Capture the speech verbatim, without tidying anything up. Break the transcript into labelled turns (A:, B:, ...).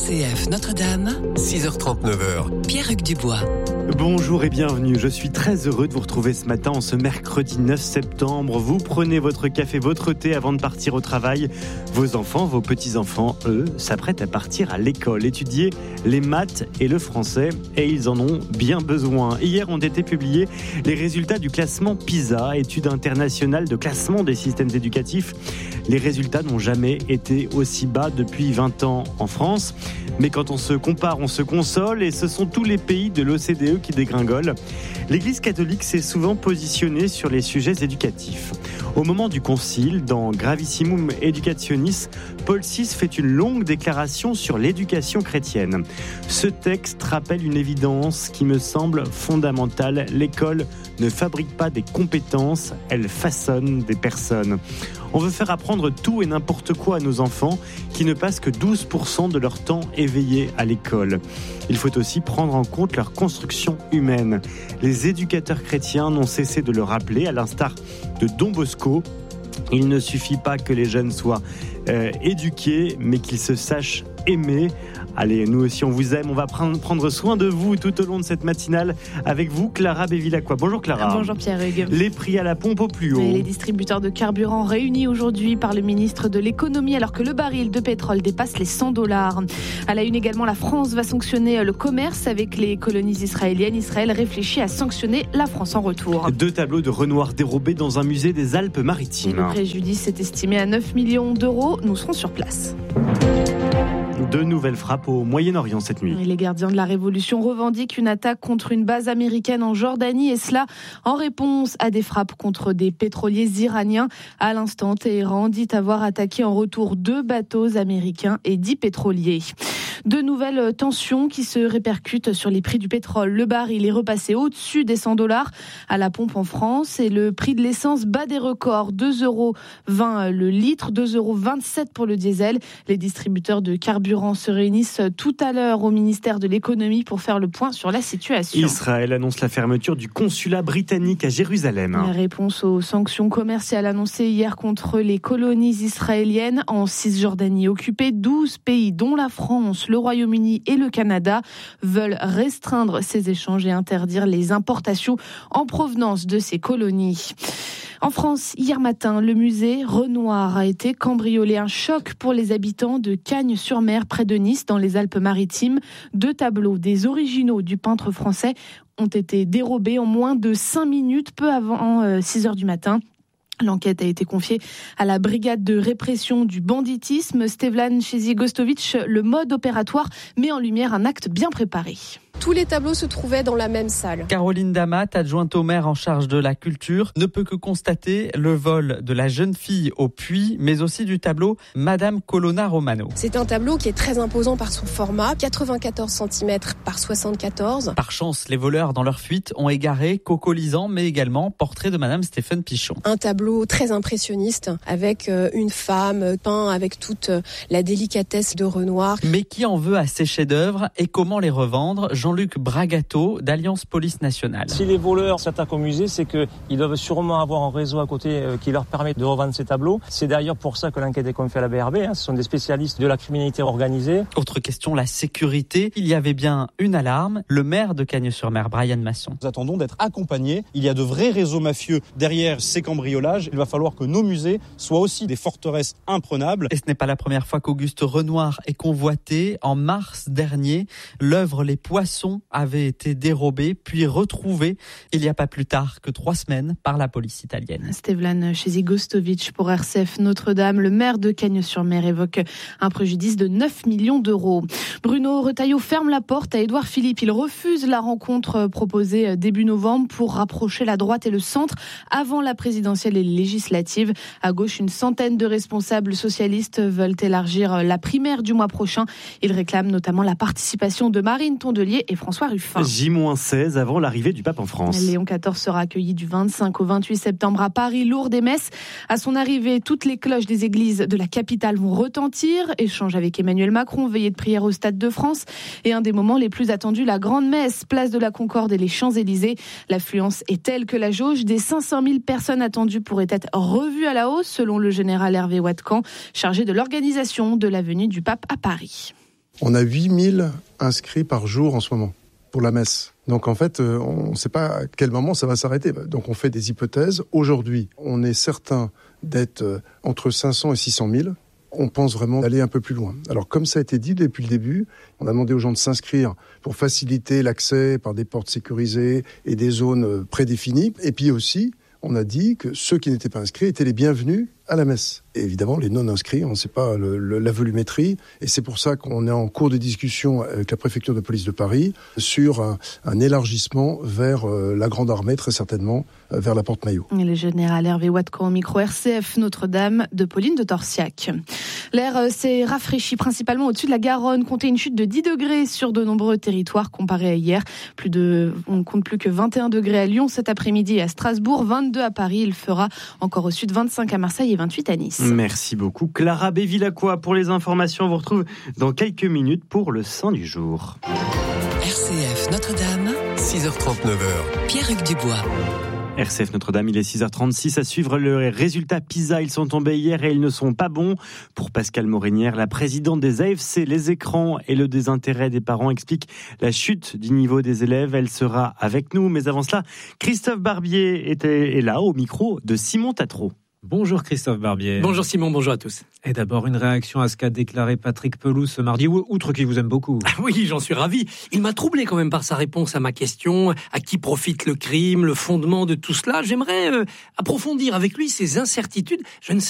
A: C F Notre-Dame,
B: six heures trente, neuf heures.
A: Pierre-Hugues Dubois.
C: Bonjour et bienvenue, je suis très heureux de vous retrouver ce matin en ce mercredi neuf septembre. Vous prenez votre café, votre thé avant de partir au travail. Vos enfants, vos petits-enfants, eux, s'apprêtent à partir à l'école, étudier les maths et le français, et ils en ont bien besoin. Hier ont été publiés les résultats du classement PISA, étude internationale de classement des systèmes éducatifs. Les résultats n'ont jamais été aussi bas depuis vingt ans en France. Mais quand on se compare, on se console, et ce sont tous les pays de l'O C D E qui dégringolent. L'Église catholique s'est souvent positionnée sur les sujets éducatifs. Au moment du concile, dans Gravissimum Educationis, Paul six fait une longue déclaration sur l'éducation chrétienne. Ce texte rappelle une évidence qui me semble fondamentale. L'école ne fabrique pas des compétences, elle façonne des personnes. On veut faire apprendre tout et n'importe quoi à nos enfants qui ne passent que douze pour cent de leur temps éveillés à l'école. Il faut aussi prendre en compte leur construction humaine. Les éducateurs chrétiens n'ont cessé de le rappeler, à l'instar de Don Bosco. Il ne suffit pas que les jeunes soient euh, éduqués, mais qu'ils se sachent aimer. Allez, nous aussi on vous aime, on va prendre soin de vous tout au long de cette matinale avec vous, Clara Bévilacqua. Bonjour Clara.
D: Bonjour Pierre-Hugues.
C: Les prix à la pompe au plus haut.
D: Et les distributeurs de carburant réunis aujourd'hui par le ministre de l'économie alors que le baril de pétrole dépasse les cent dollars. À la une également, la France va sanctionner le commerce avec les colonies israéliennes. Israël réfléchit à sanctionner la France en retour.
C: Deux tableaux de Renoir dérobés dans un musée des Alpes-Maritimes.
D: Et le préjudice est estimé à neuf millions d'euros. Nous serons sur place.
C: Deux nouvelles frappes au Moyen-Orient cette nuit.
D: Les gardiens de la Révolution revendiquent une attaque contre une base américaine en Jordanie, et cela en réponse à des frappes contre des pétroliers iraniens. À l'instant, Téhéran dit avoir attaqué en retour deux bateaux américains et dix pétroliers. De nouvelles tensions qui se répercutent sur les prix du pétrole. Le baril est repassé au-dessus des cent dollars à la pompe en France et le prix de l'essence bat des records. deux euros vingt le litre, deux euros vingt-sept pour le diesel. Les distributeurs de carburant se réunissent tout à l'heure au ministère de l'économie pour faire le point sur la situation.
C: Israël annonce la fermeture du consulat britannique à Jérusalem.
D: La réponse aux sanctions commerciales annoncées hier contre les colonies israéliennes en Cisjordanie occupée. douze pays, dont la France, le Royaume-Uni et le Canada, veulent restreindre ces échanges et interdire les importations en provenance de ces colonies. En France, hier matin, le musée Renoir a été cambriolé. Un choc pour les habitants de Cagnes-sur-Mer, près de Nice, dans les Alpes-Maritimes. Deux tableaux, des originaux du peintre français, ont été dérobés en moins de cinq minutes, peu avant six heures du matin. L'enquête a été confiée à la brigade de répression du banditisme. Stevlan Chezi-Gostovic, le mode opératoire met en lumière un acte bien préparé.
E: Tous les tableaux se trouvaient dans la même salle.
F: Caroline Damat, adjointe au maire en charge de la culture, ne peut que constater le vol de la jeune fille au puits, mais aussi du tableau Madame Colonna Romano.
E: C'est un tableau qui est très imposant par son format, quatre-vingt-quatorze centimètres par soixante-quatorze.
F: Par chance, les voleurs, dans leur fuite, ont égaré Coco Lisan, mais également portrait de Madame Stéphane Pichon.
E: Un tableau très impressionniste, avec une femme peinte avec toute la délicatesse de Renoir.
F: Mais qui en veut à ces chefs-d'œuvre et comment les revendre ? Jean-Luc Bragato d'Alliance Police Nationale.
G: Si les voleurs s'attaquent au musée, c'est qu'ils doivent sûrement avoir un réseau à côté qui leur permet de revendre ces tableaux. C'est d'ailleurs pour ça que l'enquête est confiée à la B R B. Hein. Ce sont des spécialistes de la criminalité organisée.
F: Autre question, la sécurité. Il y avait bien une alarme. Le maire de Cagnes-sur-Mer, Brian Masson.
H: Nous attendons d'être accompagnés. Il y a de vrais réseaux mafieux derrière ces cambriolages. Il va falloir que nos musées soient aussi des forteresses imprenables.
F: Et ce n'est pas la première fois qu'Auguste Renoir est convoité. En mars dernier, l'œuvre Les Poissons avait été dérobée puis retrouvée il n'y a pas plus tard que trois semaines par la police italienne.
D: Stevlan Chezi-Gostovic pour R C F Notre-Dame. Le maire de Cagnes-sur-Mer évoque un préjudice de neuf millions d'euros. Bruno Retailleau ferme la porte à Édouard Philippe. Il refuse la rencontre proposée début novembre pour rapprocher la droite et le centre avant la présidentielle et les législatives. À gauche, une centaine de responsables socialistes veulent élargir la primaire du mois prochain. Ils réclament notamment la participation de Marine Tondelier et François Ruffin.
C: J seize avant l'arrivée du pape en France.
D: Léon quatorze sera accueilli du vingt-cinq au vingt-huit septembre à Paris, Lourdes et Metz. À son arrivée, toutes les cloches des églises de la capitale vont retentir. Échange avec Emmanuel Macron, veillée de prière au Stade de France. Et un des moments les plus attendus, la grande messe, place de la Concorde et les Champs-Élysées. L'affluence est telle que la jauge des cinq cent mille personnes attendues pourrait être revue à la hausse, selon le général Hervé Watkan, chargé de l'organisation de la venue du pape à Paris.
B: On a huit mille inscrits par jour en ce moment pour la messe. Donc en fait, on ne sait pas à quel moment ça va s'arrêter. Donc on fait des hypothèses. Aujourd'hui, on est certain d'être entre cinq cents et six cent mille. On pense vraiment d'aller un peu plus loin. Alors comme ça a été dit depuis le début, on a demandé aux gens de s'inscrire pour faciliter l'accès par des portes sécurisées et des zones prédéfinies. Et puis aussi, on a dit que ceux qui n'étaient pas inscrits étaient les bienvenus à la messe. Et évidemment, les non-inscrits, on ne sait pas le, le, la volumétrie. Et c'est pour ça qu'on est en cours de discussion avec la préfecture de police de Paris sur un, un élargissement vers euh, la Grande Armée, très certainement, euh, vers la Porte Maillot.
D: Et le général Hervé Watko au micro R C F Notre-Dame de Pauline de Torsiac. L'air s'est rafraîchi principalement au-dessus de la Garonne. Comptez une chute de dix degrés sur de nombreux territoires comparé à hier. Plus de, on compte plus que vingt et un degrés à Lyon cet après-midi et à Strasbourg, vingt-deux à Paris. Il fera encore au sud vingt-cinq à Marseille et vingt-huit à Nice.
C: Merci beaucoup Clara Bévilacqua pour les informations. On vous retrouve dans quelques minutes pour le Saint du jour.
A: R C F Notre-Dame,
I: six heures trente-neuf.
A: Pierre-Hugues Dubois.
C: R C F Notre-Dame, il est six heures trente-six. À suivre le résultat PISA. Ils sont tombés hier et ils ne sont pas bons. Pour Pascale Morinière, la présidente des A F C, les écrans et le désintérêt des parents expliquent la chute du niveau des élèves. Elle sera avec nous. Mais avant cela, Christophe Barbier était, est là au micro de Simon Tatro.
J: Bonjour Christophe Barbier.
K: Bonjour Simon, bonjour à tous.
J: Et d'abord une réaction à ce qu'a déclaré Patrick Pelloux ce mardi, outre qu'il vous aime beaucoup.
K: Ah oui, j'en suis ravi. Il m'a troublé quand même par sa réponse à ma question. À qui profite le crime, le fondement de tout cela? J'aimerais euh, approfondir avec lui ces incertitudes. Je ne sais